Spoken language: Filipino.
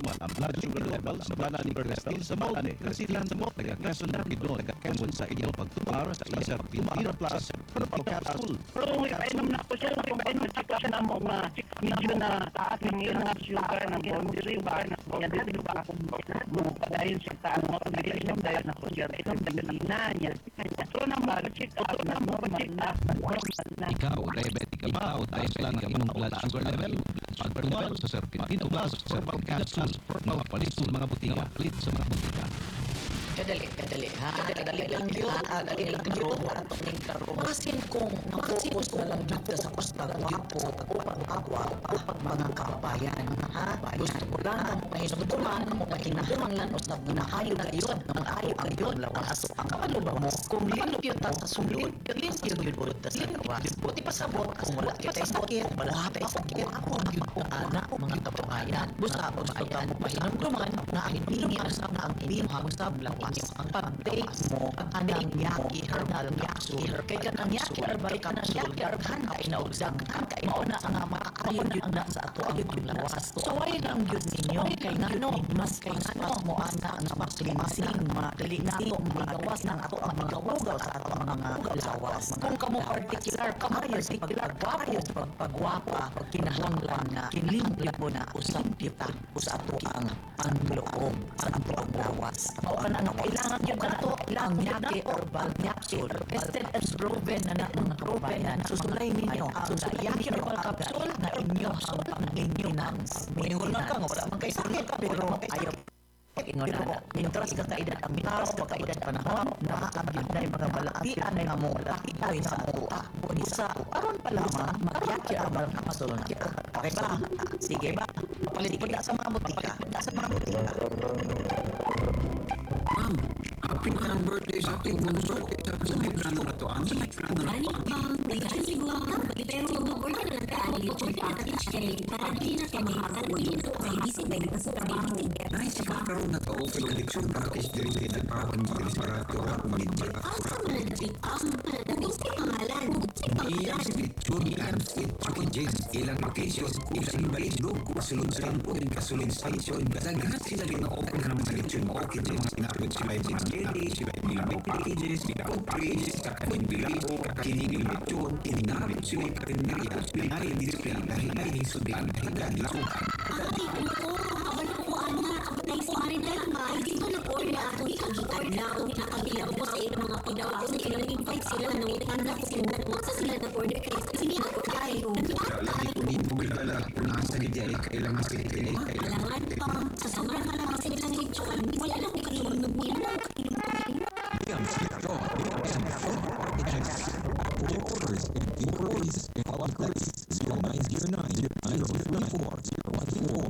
normal ang blood sugar level sa banal ni Ernestin sa Malane. Kasilan mo, taga-Quezon Bidon, taga-Quezon sa inyong pagtupar sa isa Pintira Plus Purple Capsule. Pero ipainom na ko siya, ipainom siya siya na mo nga medyo na taas ng ilang sugar ng boundary bar na po. Yan din ba ako mo padayon siya taas mo, pag-inom dahil na ko siya, ito na niya. So na mag-check out na mo, mag-check out na. Ikaw, diabetic ka ba o tayo lang ang inyong blood sugar level? Pagtumal sa Serpentino Plus Purple Capsule for mga palit sa mga butika. Kadali ha. Kadali lang yun. Kadali lang yun. Atong karoon. Makasin kong napokus na lang dito sa pagwapo upang upang mga kabayan. Ha? Gusto ko lang ang pahinsutuman mo kahinahuman lang o sa ginahayo na yun. Ang ayo lawas. Ang kapaluba mo kung limpyo ta sa sulit. Limpyo yun ta sa lawas. Buti pa sabot kung wala kita sakit. Wala kita sakit. Ako ang yun po anak mga kabayan. Busa mo pahinumduman na ang hindi ang hindi mo habang lawas. Ang pag-take mo ang yaki herbal capsule kay kanang yaki herbal capsule kan kay naugzang kan kay mao na nga makaayon yun ang sa ato ang lawas. So why lang yun ninyo kay ngano mas kay ano mo ana ang pag-cleansing nato magawas ng ato ang mga ugaw sa ato mga lawas. Kung kamo particular kamayo sa pagpagwapa kinahanglan na kinlimpyo na usab kita sa ato ang panloob sa ato ang lawas. Mao ka na kailangan yun na ito lang yaki herbal capsule tested and proven na proven na susulay ninyo ang yaki herbal capsule na inyo ang pang-maintenance wala man kayo sakit pero ayaw ingon na mintas ka kaedad ang mintas ka kaedad panahon nakakabit na yung mga balatian na mo lakitoy sa mga isa aron pa lamang magyaki herbal capsule na okay ba? Sige ba? Papalit po sa mga butika Happy ka ng birthday sa ating bunso. Sa may plano na to. Ano sa may plano na to? May kasi siguro ka. Pero mag-order na lang ka. Alito yung package kayo. Para hindi na siya mahakal. Hindi na kayo isip. May gusto trabaho. Ay, si kakaroon na to. Okay, eleksyon. Package diri sa nagpapang diri sa rato. Kumidya. Asa mo na natin? Gusto yung pangalan. Ilang si Pitchun. Ilang si Chucky James. Ilang location. Ilang bailog. Kasulod sa lampo. Kasulod sa isyon. Kasagahat sila rin na okay naman sa eleksyon. Okay, James. Sinapod si May James Kelly. Si May pages. Si Pages. Kakain Bilao. Kakakinig Pitchun. Ininapit sila karinderya. Pinay display. Dahil ay hisubihan. Hanggang lasukan. Ay, ano ko? Abal ko anak. Abal sa marin lang ba? Hindi ko nag-order na ako. Ikagitar na ako. Nakabila ko sa ilang mga pinawa. Kasi ilang invite sila. Nangitanggap sila. Masa sila nag-order kayo. Kasi hindi ako kayo. Lagi ko din po kilala. Kung nasa gidya ay kailangan sila pinay. Kailangan pa. Sa sobrang kalaman sila sa sityo. Wala lang kayo. Wala lang kayo. Orders and inquiries and call us 0909 034